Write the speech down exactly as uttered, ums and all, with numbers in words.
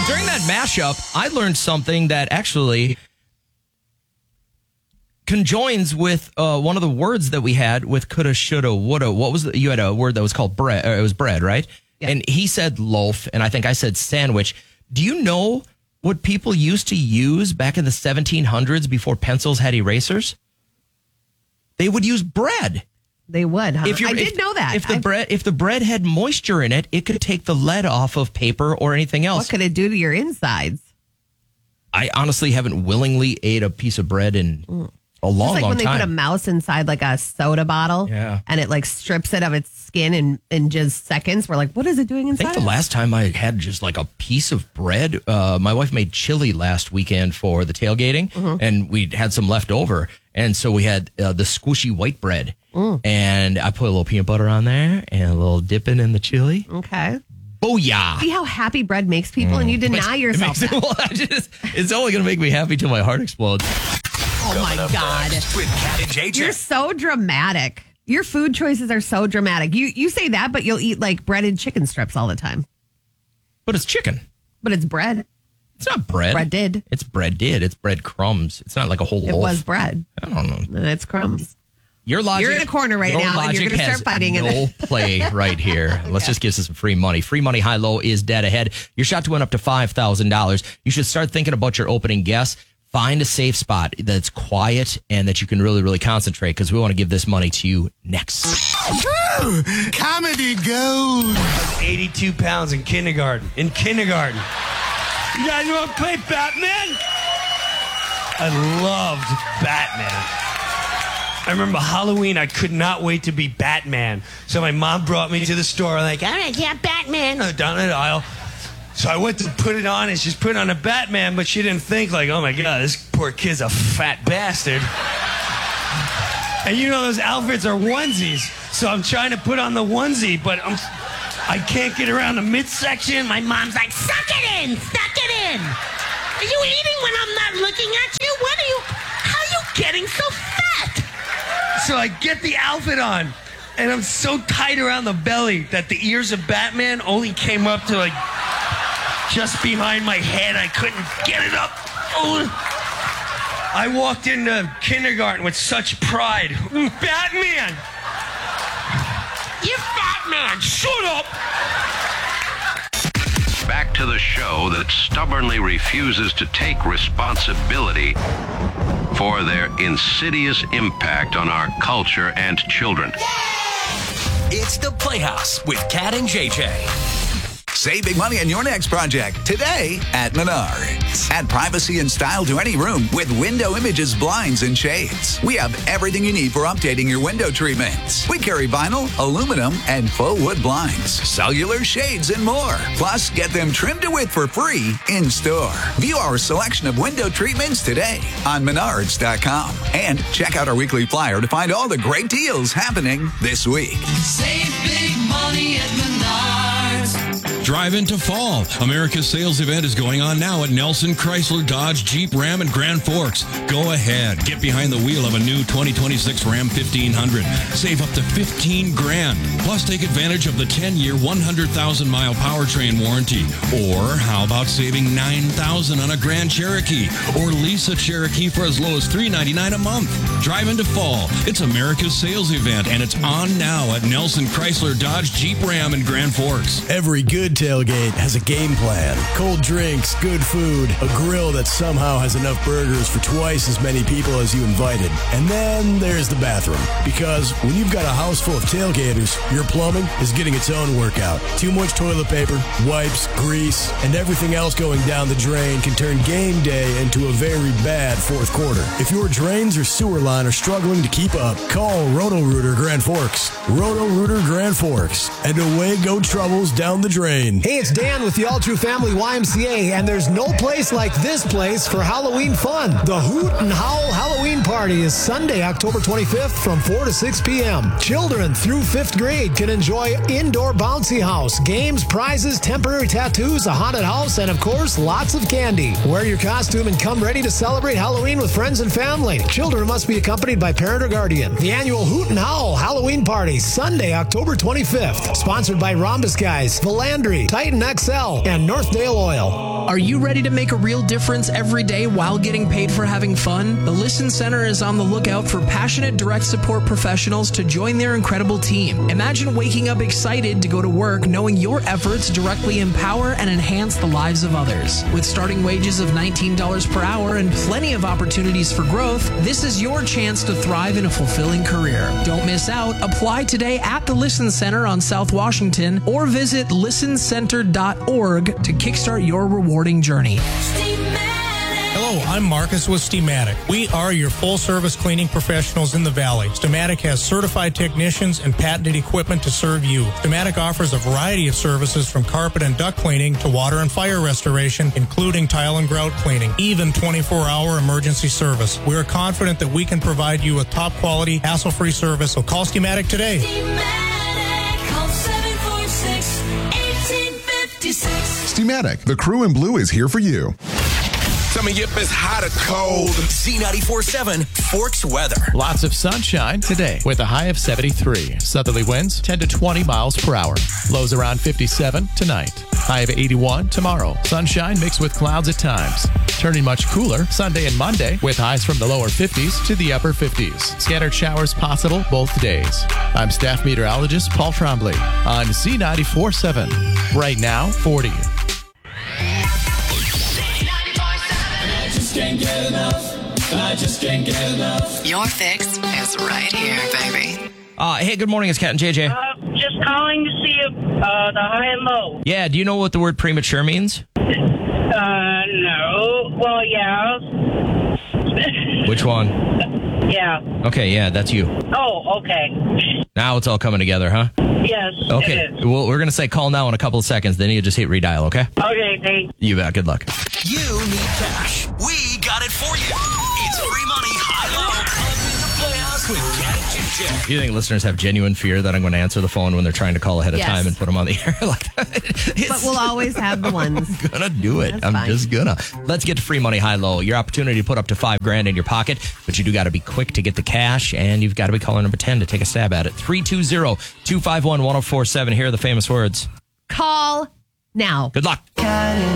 during that mashup, I learned something that actually conjoins with uh, one of the words that we had with coulda, shoulda, woulda. What was the, you had a word that was called bread? Or it was bread, right? Yeah. And he said loaf, and I think I said sandwich. Do you know what people used to use back in the seventeen hundreds before pencils had erasers? They would use bread. They would, huh? If I did if, know that. If the I've, bread if the bread had moisture in it, it could take the lead off of paper or anything else. What could it do to your insides? I honestly haven't willingly ate a piece of bread in mm. a long, it's like long when time. they put a mouse inside like a soda bottle, yeah. and it like strips it of its skin in, in just seconds. We're like, what is it doing inside? I think the last time I had just like a piece of bread, uh, my wife made chili last weekend for the tailgating, mm-hmm. and we had some left over. And so we had uh, the squishy white bread, mm. and I put a little peanut butter on there and a little dipping in the chili. Okay. Booyah. See how happy bread makes people, mm. and you deny it yourself it, that. Well, I just, it's only going to make me happy till my heart explodes. Oh, my God. With Cat and J J. You're so dramatic. Your food choices are so dramatic. You you say that, but you'll eat like breaded chicken strips all the time. But it's chicken. But it's bread. It's not bread. Bread did. It's bread did. It's bread crumbs. It's not like a whole It loaf. was bread. I don't know. And it's crumbs. Your logic. You're in a corner right now, and you're going to start fighting. No in play right here. Let's okay. just give us some free money. Free money, high low is dead ahead. Your shot to win up to five thousand dollars. You should start thinking about your opening guess. Find a safe spot that's quiet and that you can really, really concentrate, because we want to give this money to you next. Woo! Comedy gold. I was eighty-two pounds in kindergarten. In kindergarten. You guys want to play Batman? I loved Batman. I remember Halloween, I could not wait to be Batman. So my mom brought me to the store, like, all right, yeah, Batman. I was down the aisle. So I went to put it on, and she's put on a Batman, but she didn't think, like, oh, my God, this poor kid's a fat bastard. And you know those outfits are onesies. So I'm trying to put on the onesie, but I'm, I can't get around the midsection. My mom's like, suck it in, suck it in. Are you eating when I'm not looking at you? What are you, how are you getting so fat? So I get the outfit on, and I'm so tight around the belly that the ears of Batman only came up to, like, just behind my head. I couldn't get it up. Oh. I walked into kindergarten with such pride. Batman! You're Batman! Shut up! Back to the show that stubbornly refuses to take responsibility for their insidious impact on our culture and children. It's the Playhouse with Cat and J J. Save big money on your next project today at Menards. Add privacy and style to any room with Window Images blinds and shades. We have everything you need for updating your window treatments. We carry vinyl, aluminum, and faux wood blinds, cellular shades, and more. Plus, get them trimmed to width for free in store. View our selection of window treatments today on Menards dot com. And check out our weekly flyer to find all the great deals happening this week. Save big money at Menards. Drive into fall. America's sales event is going on now at Nelson Chrysler Dodge Jeep Ram and Grand Forks. Go ahead. Get behind the wheel of a new twenty twenty-six Ram fifteen hundred. Save up to fifteen grand. Plus, take advantage of the ten-year, one hundred thousand mile powertrain warranty. Or how about saving nine thousand dollars on a Grand Cherokee? Or lease a Cherokee for as low as three hundred ninety-nine dollars a month. Drive into fall. It's America's sales event, and it's on now at Nelson Chrysler Dodge Jeep Ram and Grand Forks. Every good tailgate has a game plan. Cold drinks, good food, a grill that somehow has enough burgers for twice as many people as you invited. And then there's the bathroom. Because when you've got a house full of tailgaters, your plumbing is getting its own workout. Too much toilet paper, wipes, grease, and everything else going down the drain can turn game day into a very bad fourth quarter. If your drains or sewer line are struggling to keep up, call Roto-Rooter Grand Forks. Roto-Rooter Grand Forks. And away go troubles down the drain. Hey, it's Dan with the All True Family Y M C A, and there's no place like this place for Halloween fun. The Hoot and Howl Halloween Party is Sunday, October twenty-fifth from four to six p.m. Children through fifth grade can enjoy indoor bouncy house, games, prizes, temporary tattoos, a haunted house, and of course, lots of candy. Wear your costume and come ready to celebrate Halloween with friends and family. Children must be accompanied by parent or guardian. The annual Hoot and Howl Halloween Party, Sunday, October twenty-fifth. Sponsored by Rhombus Guys, Valandria, Industry, Titan X L, and Northdale Oil. Are you ready to make a real difference every day while getting paid for having fun? The Listen Center is on the lookout for passionate direct support professionals to join their incredible team. Imagine waking up excited to go to work knowing your efforts directly empower and enhance the lives of others. With starting wages of nineteen dollars per hour and plenty of opportunities for growth, this is your chance to thrive in a fulfilling career. Don't miss out. Apply today at the Listen Center on South Washington or visit listen center dot org to kickstart your rewarding journey. Hello, I'm Marcus with Steamatic. We are your full-service cleaning professionals in the Valley. Steamatic has certified technicians and patented equipment to serve you. Steamatic offers a variety of services from carpet and duct cleaning to water and fire restoration, including tile and grout cleaning, even twenty-four hour emergency service. We are confident that we can provide you with top-quality, hassle-free service, so call Steamatic today. Steamatic, call seven four six, one eight five six. Steamatic, the crew in blue is here for you. Coming up is hot or cold. Z ninety-four point seven Forks weather. Lots of sunshine today with a high of seventy-three. Southerly winds ten to twenty miles per hour. Lows around fifty-seven tonight. High of eighty-one tomorrow. Sunshine mixed with clouds at times. Turning much cooler Sunday and Monday with highs from the lower fifties to the upper fifties. Scattered showers possible both days. I'm staff meteorologist Paul Trombley on Z ninety-four point seven. Right now, forty. Can't get enough. I just can't get enough. Your fix is right here, baby. Uh, hey, good morning. It's Cat and J J. Uh, just calling to see if uh, the high and low. Yeah, do you know what the word premature means? Uh, no. Well, yeah. Which one? Yeah. Okay, yeah, that's you. Oh, okay. Now it's all coming together, huh? Yes. Okay. It is. Well, we're going to say call now in a couple of seconds. Then you just hit redial, okay? Okay, thanks. You bet. Good luck. You need cash. We got it for you. It's free money, high-low. The Playhouse with Cat and J J. You think listeners have genuine fear that I'm going to answer the phone when they're trying to call ahead of Yes. time and put them on the air? Like, But we'll always have the ones. I'm gonna do it. That's I'm fine. just gonna. Let's get to free money high low. Your opportunity to put up to five grand in your pocket, but you do got to be quick to get the cash, and you've got to be caller number ten to take a stab at it. three two zero, two five one, one zero four seven. Here are the famous words. Call now. Good luck.